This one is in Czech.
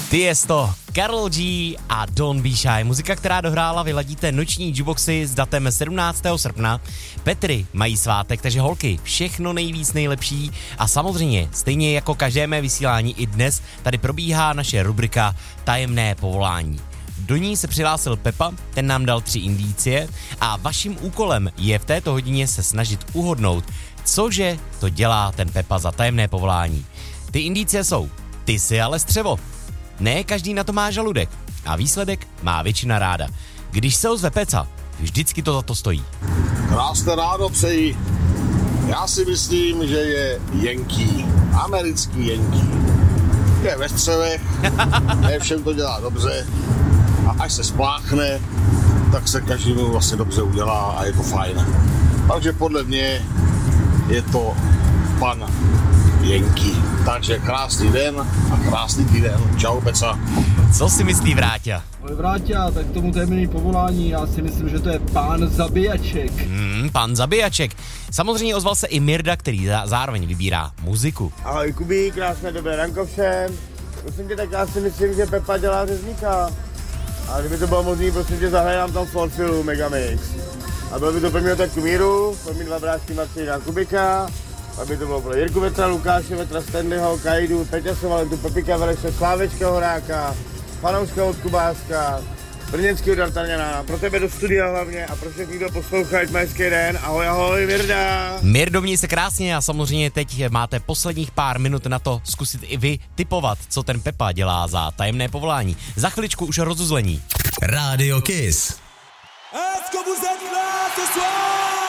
Tiesto, Karol G a Don't Be Shy. Muzika, která dohrála, vyladíte noční jukeboxy s datem 17. srpna. Petry mají svátek, takže holky, všechno nejvíc nejlepší. A samozřejmě, stejně jako každé mé vysílání i dnes, tady probíhá naše rubrika Tajemné povolání. Do ní se přihlásil Pepa, ten nám dal 3 indicie a vaším úkolem je v této hodině se snažit uhodnout, cože to dělá ten Pepa za tajemné povolání. Ty indicie jsou: ty jsi ale střevo. Ne každý na to má žaludek a výsledek má většina ráda. Když se ozve Peca, vždycky to za to stojí. Krásné ráno přeji. Já si myslím, že je Yankee, americký Yankee. Je ve střevech, ne všem to dělá dobře a až se spláchne, tak se každému vlastně dobře udělá a je to fajn. Takže podle mě je to pan Yankee. Takže krásný den a krásný týden. Čau, Peca. Co si myslí Vráťa? Vráťa, tak tomu tajemný povolání, já si myslím, že to je pán Zabijaček. Pán Zabijaček. Samozřejmě ozval se i Mirda, který zároveň vybírá muziku. Ahoj Kubí, krásné dobré ranko všem. Prosím tě, tak já si myslím, že Pepa dělá řezníka. A kdyby to bylo možný, prosím tě, zahraj nám tam Forfilu Megamix. A bylo by to pro mě tak Míru, pro mě 2 brášky Martina Kubika, aby to bylo pro Jirku Vetra, Lukáše Vetra, Stanleyho, Kajdu, Peťa Sovalentu, Pepika Vereše, Slávečka Horáka, Fanouška od Kubáska, brněnského D'Artagnana, pro tebe do studia hlavně a pro všechny, kdo poslouchají, hezký den, ahoj, ahoj, Mirda. Mirdo, měj se krásně a samozřejmě teď máte posledních pár minut na to zkusit i vy tipovat, co ten Pepa dělá za tajemné povolání. Za chviličku už rozuzlení. Radio Kiss. Est-ce que vous êtes là ce soir?